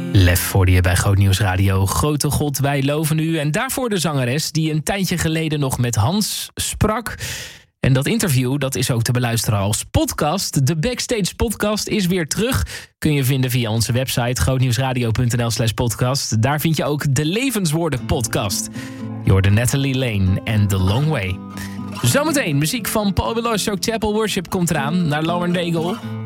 Lef hoorde je bij Groot Nieuws Radio. Grote God, wij loven u. En daarvoor de zangeres die een tijdje geleden nog met Hans sprak. En dat interview dat is ook te beluisteren als podcast. De Backstage podcast is weer terug. Kun je vinden via onze website grootnieuwsradio.nl/podcast. Daar vind je ook de Levenswoorden podcast. Je hoorde Natalie Lane en The Long Way. Zometeen muziek van Paul Beloso. Chapel Worship komt eraan naar Lauren Daigle.